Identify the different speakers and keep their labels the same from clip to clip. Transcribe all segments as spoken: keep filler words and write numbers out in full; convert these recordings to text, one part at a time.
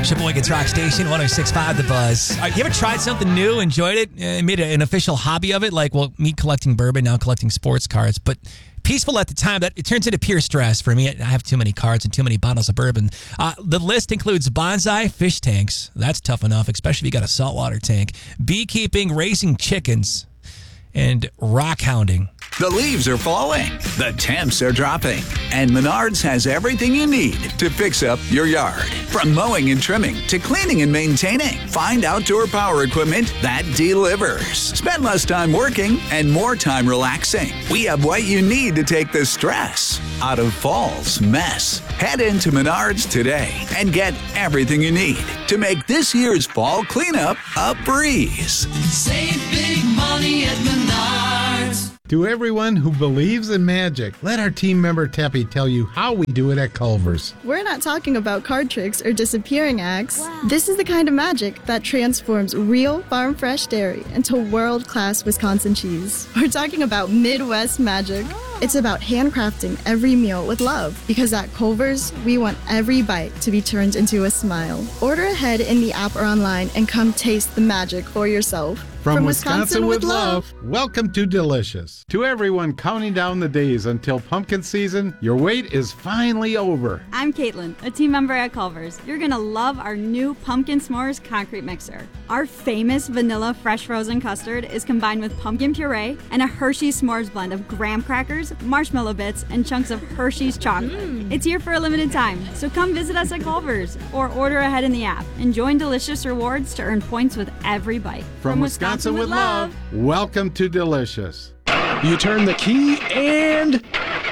Speaker 1: Sheboygan's Rock Station, one oh six point five The Buzz. All right, you ever tried something new, enjoyed it, and made an official hobby of it? Like, well, me collecting bourbon, now collecting sports cards. But peaceful at the time, that it turns into pure stress for me. I have too many cards and too many bottles of bourbon. Uh, the list includes bonsai fish tanks. That's tough enough, especially if you got a saltwater tank. Beekeeping, raising chickens, and rock hounding.
Speaker 2: The leaves are falling, the temps are dropping, and Menards has everything you need to fix up your yard. From mowing and trimming to cleaning and maintaining, find outdoor power equipment that delivers. Spend less time working and more time relaxing. We have what you need to take the stress out of fall's mess. Head into Menards today and get everything you need to make this year's fall cleanup a breeze.
Speaker 3: Save big money at Menards.
Speaker 4: To everyone who believes in magic, let our team member Teppy tell you how we do it at Culver's.
Speaker 5: We're not talking about card tricks or disappearing acts. Wow. This is the kind of magic that transforms real farm-fresh dairy into world-class Wisconsin cheese. We're talking about Midwest magic. It's about handcrafting every meal with love, because at Culver's, we want every bite to be turned into a smile. Order ahead in the app or online and come taste the magic for yourself.
Speaker 4: From, From Wisconsin, Wisconsin with love, welcome to Delicious. To everyone counting down the days until pumpkin season, your wait is finally over.
Speaker 6: I'm Caitlin, a team member at Culver's. You're going to love our new Pumpkin S'mores concrete mixer. Our famous vanilla fresh frozen custard is combined with pumpkin puree and a Hershey's S'mores blend of graham crackers, marshmallow bits, and chunks of Hershey's chocolate. Mm. It's here for a limited time, so come visit us at Culver's or order ahead in the app and join Delicious Rewards to earn points with every bite.
Speaker 4: From, From Wisconsin, Wisconsin with love, welcome to Delicious.
Speaker 7: You turn the key and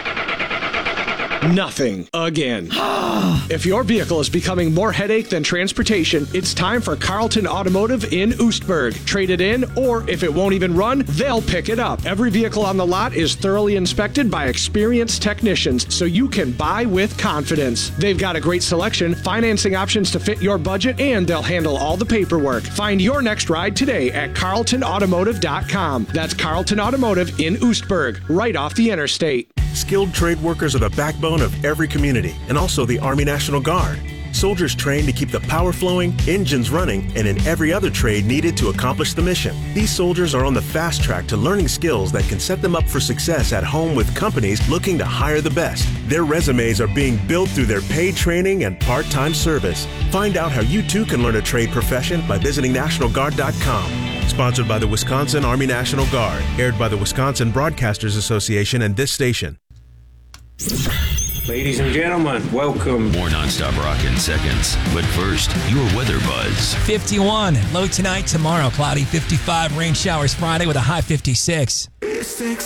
Speaker 7: nothing again. If your vehicle is becoming more headache than transportation, it's time for Carlton Automotive in Oostburg. Trade it in, or if it won't even run, they'll pick it up. Every vehicle on the lot is thoroughly inspected by experienced technicians, so you can buy with confidence. They've got a great selection, financing options to fit your budget, and they'll handle all the paperwork. Find your next ride today at carlton automotive dot com. That's Carlton Automotive in Oostburg, right off the interstate.
Speaker 8: Skilled trade workers are the backbone of every community, and also the Army National Guard. Soldiers trained to keep the power flowing, engines running, and in every other trade needed to accomplish the mission. These soldiers are on the fast track to learning skills that can set them up for success at home with companies looking to hire the best. Their resumes are being built through their paid training and part-time service. Find out how you too can learn a trade profession by visiting national guard dot com. Sponsored by the Wisconsin Army National Guard. Aired by the Wisconsin Broadcasters Association and this station.
Speaker 9: Ladies and gentlemen, welcome.
Speaker 10: More nonstop rock in seconds. But first, your weather buzz.
Speaker 1: fifty-one. Low tonight, tomorrow. Cloudy, fifty-five. Rain showers Friday with a high fifty-six.
Speaker 3: Six